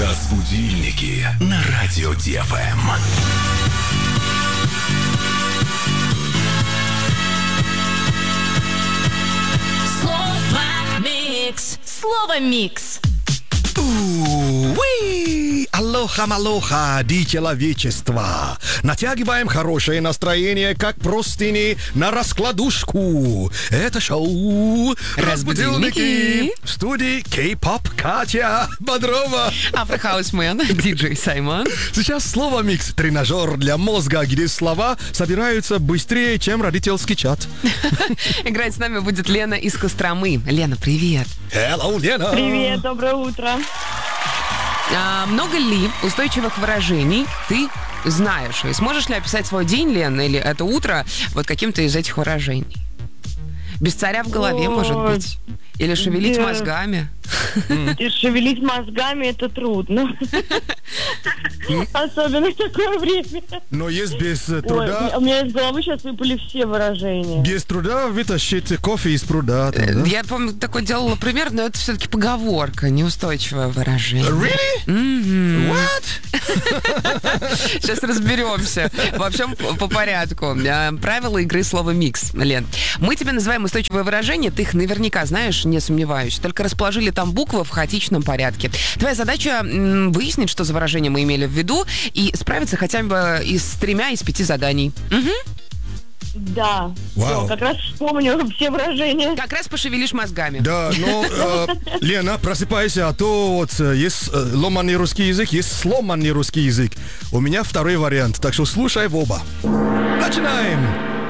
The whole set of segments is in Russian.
Разбудильники на радио ДФМ. Слово микс. Уи! Алоха-малоха, ди человечество. Натягиваем хорошее настроение, как простыни на раскладушку. Это шоу «Разбудильники». В студии Кей-поп Катя Бодрова. Афрохаусмен, диджей Саймон. Сейчас слово микс. Тренажер для мозга, где слова собираются быстрее, чем родительский чат. Играть с нами будет Лена из Костромы. Лена, привет. Hello, Лена. Привет, доброе утро. Много ли устойчивых выражений ты знаешь? И сможешь ли описать свой день, Лена, или это утро вот каким-то из этих выражений? Без царя в голове, может быть? Или шевелить мозгами? И шевелить мозгами — это трудно. Особенно в такое время. Но есть без труда... У меня из головы сейчас выпали все выражения. Без труда вытащить кофе из пруда. Там, да? Я, помню, такое делала пример, но это все-таки поговорка, неустойчивое выражение. Really? Mm-hmm. What? Сейчас разберемся. Во всем по порядку. Правила игры слова «микс», Лен. Мы тебе называем устойчивое выражение, ты их наверняка знаешь, не сомневаюсь. Только расположили там буквы в хаотичном порядке. Твоя задача выяснить, что за выражение мы имели в виду, и справиться хотя бы из 3 из 5 заданий. Угу. Да. Вау. Все, как раз вспомню все выражения. Как раз пошевелишь мозгами. Да, но, Лена, просыпайся, а то вот есть ломаный русский язык, есть сломанный русский язык. У меня второй вариант, так что слушай в оба. Начинаем.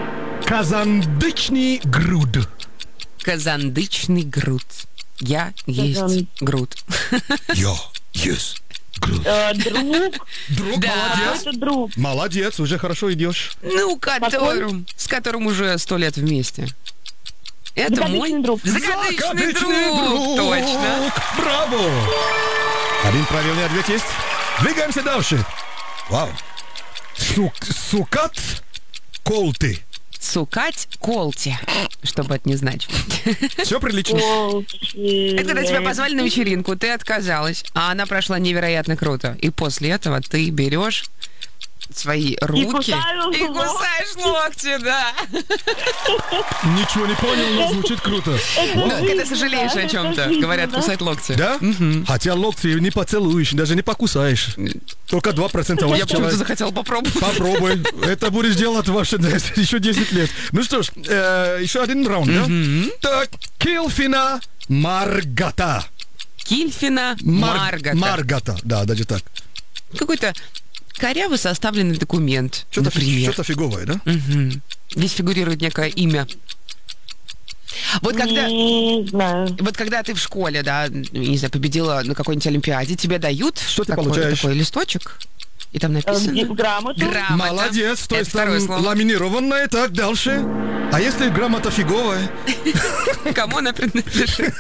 Казандычный груд. Казандычный груд. Я есть груд. Я есть груд. Друг. Да. Молодец. Это друг. Молодец, уже хорошо идешь. Ну, с которым уже 100 лет вместе. Это Закадычный мой друг. закадычный друг. Точно. Браво. Один правильный ответ есть. Двигаемся дальше. Вау. Сукат колты. Сукать колти. Что бы это ни значило. Все прилично. Это когда тебя позвали на вечеринку, ты отказалась, а она прошла невероятно круто. И после этого ты берешь свои руки и кусаешь локти, да. Ничего не понял, но звучит круто. Ну, когда сожалеешь о чем-то, говорят, кусать локти. Да? Хотя локти не поцелуешь, даже не покусаешь. Только 2% Я почему-то захотел попробовать. Попробуй. Это будешь делать еще 10 лет. Ну что ж, еще один раунд, да? Так, Кильфина Маргата. Кильфина Маргата. Маргата, да, даже так. Какой-то коряво составленный документ, например. Что-то фиговое, да? Угу. Здесь фигурирует некое имя. Вот когда, Не знаю. вот когда ты в школе, да, не знаю, победила на какой-нибудь олимпиаде, тебе дают Что ты получаешь? такой листочек, и там написано... Грамоту. Грамота. Молодец, то Это есть там второе слово. ламинированное, так, дальше. А если грамота фиговая? Кому она принадлежит?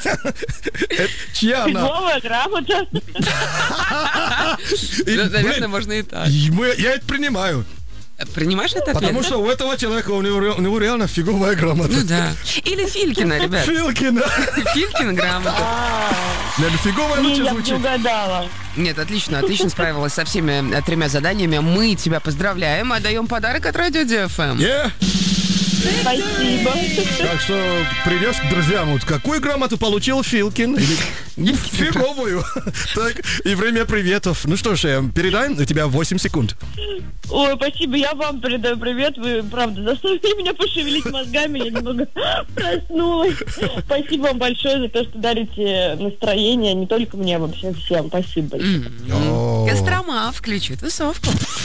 Чья она? Фиговая грамота. Наверное, можно и так. Я это принимаю. Принимаешь этот ответ? Потому что у этого человека, у него реально фиговая грамота. Ну да. Или Филькина, ребят. Филькина. Филькина грамота. Наверное, фиговая лучше Я бы не звучит. угадала. Нет, отлично справилась со всеми 3 заданиями. Мы тебя поздравляем, отдаем подарок от Радио ДФМ. Спасибо. Так что придешь к друзьям, вот какую грамоту получил Филькин? Или фиговую. Так, и время приветов. Ну что ж, передаем, у тебя 8 секунд. Ой, спасибо, я вам передаю привет. Вы, правда, заставили меня пошевелить мозгами. Я немного проснулась. Спасибо вам большое за то, что дарите настроение не только мне, а вообще всем. Спасибо большое. Кострома, включи тусовку.